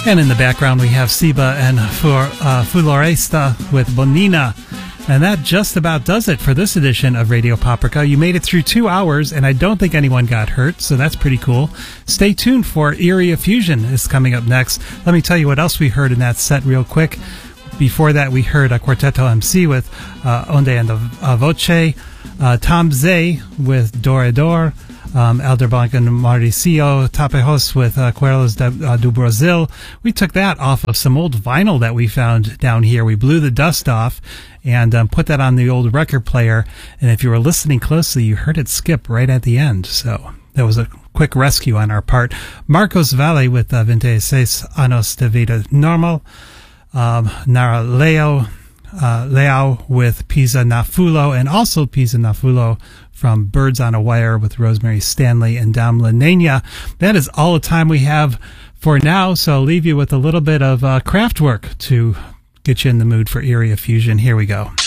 And in the background, we have Siba and Floresta with Bonina. And that just about does it for this edition of Radio Paprika. You made it through 2 hours, and I don't think anyone got hurt, so that's pretty cool. Stay tuned for Erie Fusion is coming up next. Let me tell you what else we heard in that set real quick. Before that, we heard a Quarteto MC with Onde and Voce, Tom Zay with Dorador, Elderblanc and Mauricio Tapejos with Cuerlos do Brasil. We took that off of some old vinyl that we found down here. We blew the dust off and put that on the old record player. And if you were listening closely, you heard it skip right at the end. So that was a quick rescue on our part. Marcos Valle with 26 Anos de Vida Normal. Nara Leao with Pisa na Fulo, and also Pisa na Fulo from Birds on a Wire with Rosemary Stanley and Dom Lanena. That is all the time we have for now, so I'll leave you with a little bit of Kraftwerk to get you in the mood for Erie Fusion. Here we go.